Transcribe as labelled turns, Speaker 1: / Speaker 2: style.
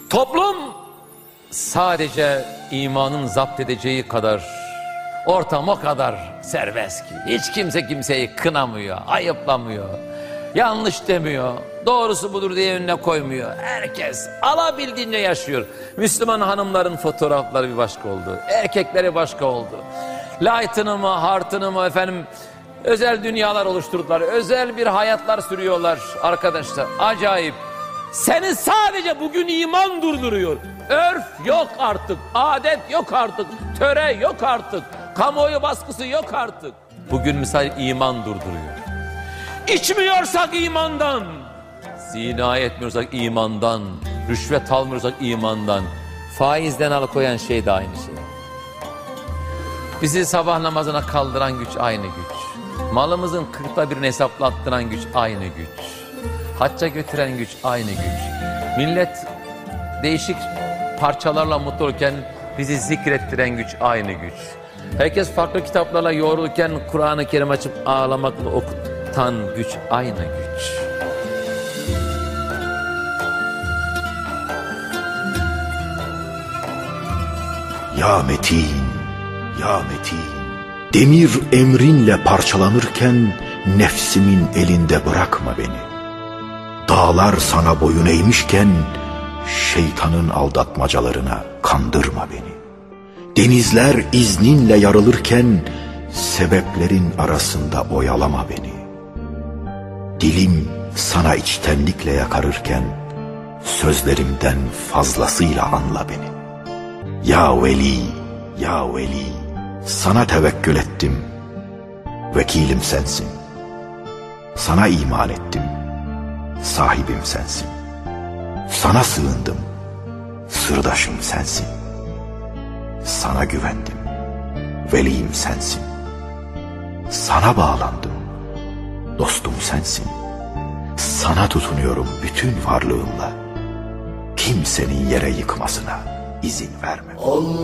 Speaker 1: Toplum sadece imanın zapt edeceği kadar, ortam o kadar serbest ki hiç kimse kimseyi kınamıyor, ayıplamıyor, yanlış demiyor, doğrusu budur diye önüne koymuyor. Herkes alabildiğince yaşıyor. Müslüman hanımların fotoğrafları bir başka oldu, erkekleri başka oldu. Light'ını mı, heart'ını mı efendim, özel dünyalar oluşturdular, özel bir hayatlar sürüyorlar arkadaşlar. Acayip. Seni sadece bugün iman durduruyor. Örf yok artık, adet yok artık, töre yok artık, kamuoyu baskısı yok artık. Bugün misal iman durduruyor. İçmiyorsak imandan, zina etmiyorsak imandan, rüşvet almıyorsak imandan, faizden alıkoyan şey de aynı şey. Bizi sabah namazına kaldıran güç aynı güç. Malımızın 1/40'ını hesaplattıran güç aynı güç. Hacca götüren güç aynı güç. Millet değişik parçalarla mutlu olurken bizi zikrettiren güç aynı güç. Herkes farklı kitaplarla yoğrulurken Kur'an-ı Kerim açıp ağlamakla okutan güç aynı güç.
Speaker 2: Ya Metin, ya Metin, demir emrinle parçalanırken nefsimin elinde bırakma beni. Dağlar sana boyun eğmişken şeytanın aldatmacalarına kandırma beni. Denizler izninle yarılırken sebeplerin arasında oyalama beni. Dilim sana içtenlikle yakarırken sözlerimden fazlasıyla anla beni. Ya Veli, ya Veli, sana tevekkül ettim, vekilim sensin. Sana iman ettim, sahibim sensin. Sana sığındım, sırdaşım sensin. Sana güvendim, veliyim sensin. Sana bağlandım, dostum sensin. Sana tutunuyorum bütün varlığımla. Kimsenin yere yıkmasına izin verme.